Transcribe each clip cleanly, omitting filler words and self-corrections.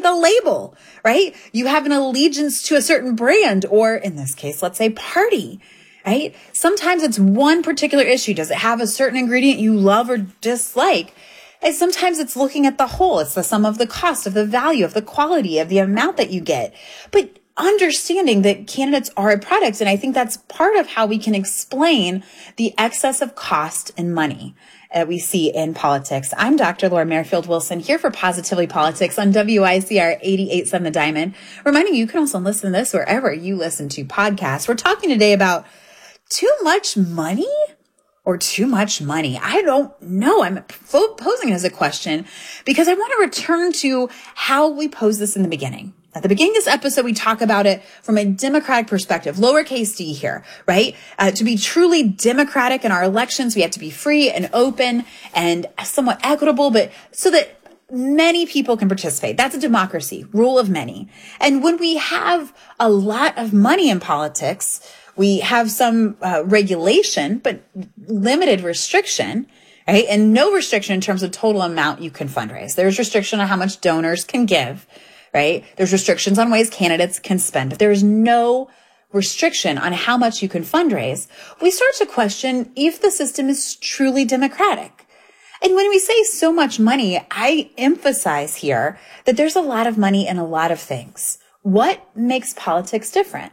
a label, right? You have an allegiance to a certain brand, or in this case, let's say party, right? Sometimes it's one particular issue. Does it have a certain ingredient you love or dislike? And sometimes it's looking at the whole. It's the sum of the cost, of the value, of the quality, of the amount that you get. But understanding that candidates are a product, and I think that's part of how we can explain the excess of cost and money that we see in politics. I'm Dr. Laura Merrifield Wilson, here for Positively Politics on WICR 88.7 The Diamond. Reminding you can also listen to this wherever you listen to podcasts. We're talking today about too much money or too much money. I don't know. I'm posing it as a question because I want to return to how we posed this in the beginning. At the beginning of this episode, we talk about it from a democratic perspective, lowercase d here, right? To be truly democratic in our elections, we have to be free and open and somewhat equitable, but so that many people can participate. That's a democracy, rule of many. And when we have a lot of money in politics, we have some regulation, but limited restriction, right? And no restriction in terms of total amount you can fundraise. There's restriction on how much donors can give, right? There's restrictions on ways candidates can spend, but there is no restriction on how much you can fundraise. We start to question if the system is truly democratic. And when we say so much money, I emphasize here that there's a lot of money in a lot of things. What makes politics different?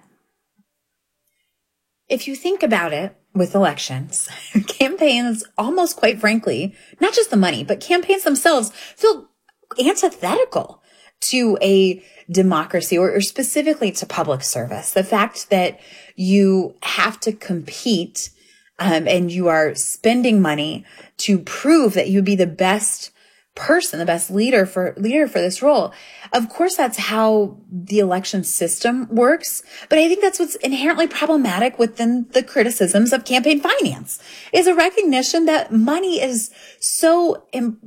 If you think about it with elections, campaigns almost quite frankly, not just the money, but campaigns themselves feel antithetical to a democracy or specifically to public service. The fact that you have to compete and you are spending money to prove that you would be the best person, the best leader for this role. Of course, that's how the election system works. But I think that's what's inherently problematic within the criticisms of campaign finance is a recognition that money is so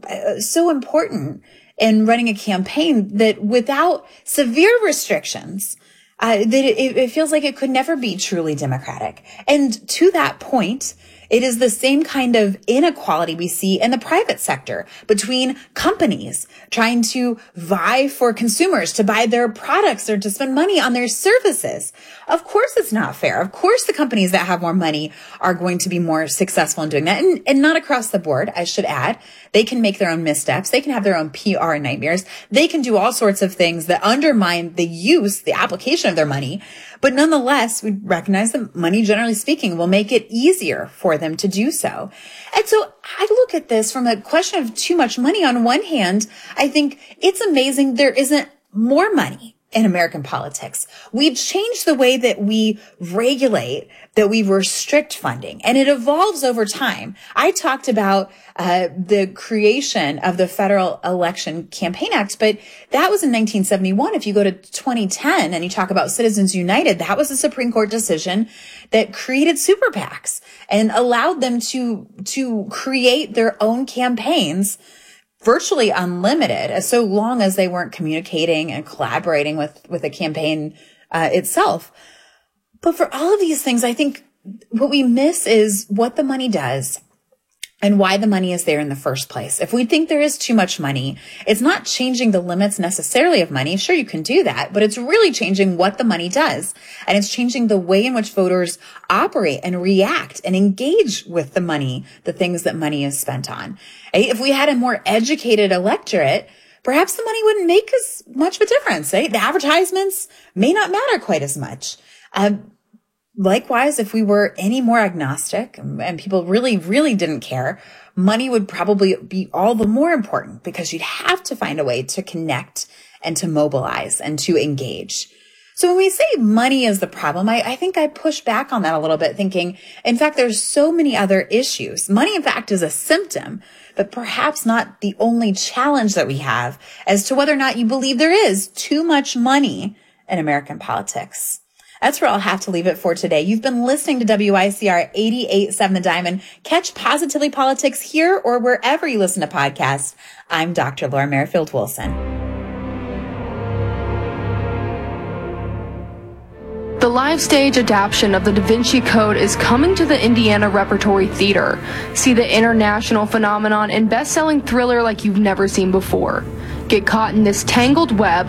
important in running a campaign that without severe restrictions, that it feels like it could never be truly democratic. And to that point, it is the same kind of inequality we see in the private sector between companies trying to vie for consumers to buy their products or to spend money on their services. Of course, it's not fair. Of course, the companies that have more money are going to be more successful in doing that. And not across the board, I should add. They can make their own missteps. They can have their own PR nightmares. They can do all sorts of things that undermine the application of their money. But nonetheless, we recognize that money, generally speaking, will make it easier for them to do so. And so I look at this from a question of too much money. On one hand, I think it's amazing there isn't more money in American politics. We've changed the way that we regulate, that we restrict funding, and it evolves over time. I talked about the creation of the Federal Election Campaign Act, but that was in 1971. If you go to 2010 and you talk about Citizens United, that was a Supreme Court decision that created super PACs and allowed them to create their own campaigns virtually unlimited, so long as they weren't communicating and collaborating with the campaign itself. But for all of these things, I think what we miss is what the money does and why the money is there in the first place. If we think there is too much money, it's not changing the limits necessarily of money. Sure, you can do that, but it's really changing what the money does. And it's changing the way in which voters operate and react and engage with the money, the things that money is spent on. If we had a more educated electorate, perhaps the money wouldn't make as much of a difference. The advertisements may not matter quite as much. Likewise, if we were any more agnostic and people really, really didn't care, money would probably be all the more important because you'd have to find a way to connect and to mobilize and to engage. So when we say money is the problem, I think I push back on that a little bit, thinking, in fact, there's so many other issues. Money, in fact, is a symptom, but perhaps not the only challenge that we have as to whether or not you believe there is too much money in American politics. That's where I'll have to leave it for today. You've been listening to WICR 88.7 The Diamond. Catch Positively Politics here or wherever you listen to podcasts. I'm Dr. Laura Merrifield Wilson. The live stage adaptation of the Da Vinci Code is coming to the Indiana Repertory Theater. See the international phenomenon and best-selling thriller like you've never seen before. Get caught in this tangled web